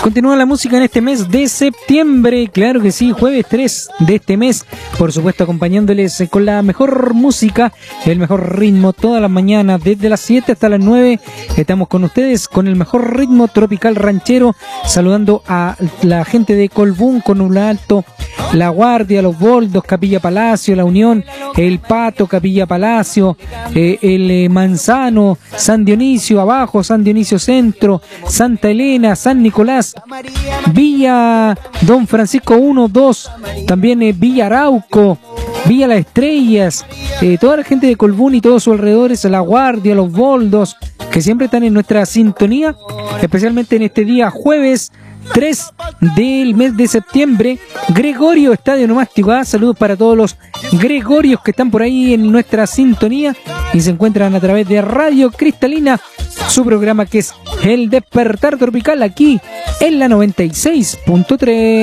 Continúa la música en este mes de septiembre, claro que sí, jueves 3 de este mes, por supuesto acompañándoles con la mejor música, el mejor ritmo todas las mañanas, desde las 7 hasta las 9, estamos con ustedes con el mejor ritmo tropical ranchero, saludando a la gente de Colbún, Conula Alto, La Guardia, Los Boldos, Capilla Palacio, La Unión, El Pato, Capilla Palacio, el Manzano, San Dionisio Abajo, San Dionisio Centro, Santa Elena, San Nicolás, Villa Don Francisco 1, 2, también Villa Arauco, Villa Las Estrellas, toda la gente de Colbún y todos sus alrededores, La Guardia, Los Boldos, que siempre están en nuestra sintonía, especialmente en este día jueves 3 del mes de septiembre. Gregorio, Estadio Nomástico, saludos para todos los Gregorios que están por ahí en nuestra sintonía y se encuentran a través de Radio Cristalina, su programa que es El Despertar Tropical, aquí en la 96.3.